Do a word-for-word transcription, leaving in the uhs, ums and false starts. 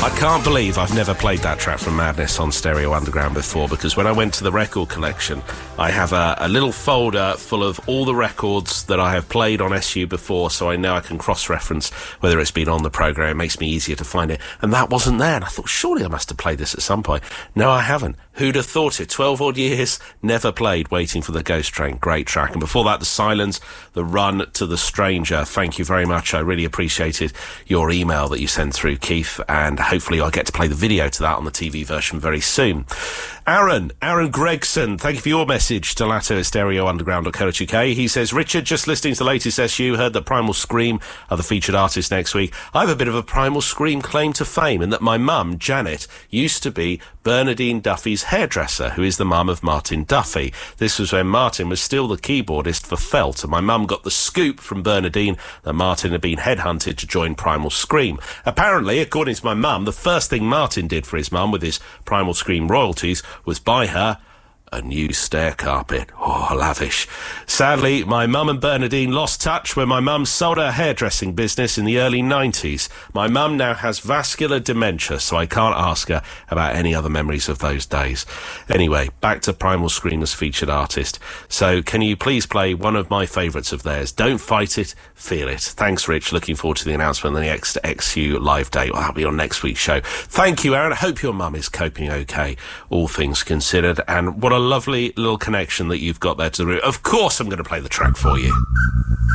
I can't believe I've never played that track from Madness on Stereo Underground before, because when I went to the record collection, I have a, a little folder full of all the records that I have played on S U before, so I know I can cross-reference whether it's been on the programme. It makes me easier to find it. And that wasn't there, and I thought, surely I must have played this at some point. No, I haven't. Who'd have thought it? twelve odd years, never played Waiting for the Ghost Train. Great track. And before that, The Silence, The Run to the Stranger. Thank you very much. I really appreciated your email that you sent through, Keith, and hopefully I'll get to play the video to that on the T V version very soon. Aaron, Aaron Gregson, thank you for your message to Latto at stereo underground dot co dot U K. He says, Richard, just listening to the latest S U, heard that Primal Scream are the featured artist next week. I have a bit of a Primal Scream claim to fame in that my mum, Janet, used to be Bernadine Duffy's hairdresser, who is the mum of Martin Duffy. This was when Martin was still the keyboardist for Felt, and my mum got the scoop from Bernadine that Martin had been headhunted to join Primal Scream. Apparently, according to my mum, the first thing Martin did for his mum with his Primal Scream royalties was buy her a new stair carpet. Oh, lavish. Sadly, my mum and Bernadine lost touch when my mum sold her hairdressing business in the early nineties. My mum now has vascular dementia, so I can't ask her about any other memories of those days. Anyway, back to Primal Scream as featured artist. So can you please play one of my favourites of theirs? Don't Fight It, Feel It. Thanks, Rich. Looking forward to the announcement on the X X U live date. Well, that'll be on next week's show. Thank you, Aaron. I hope your mum is coping okay, all things considered. And what a lovely little connection that you've got there to the root. Of course I'm going to play the track for you.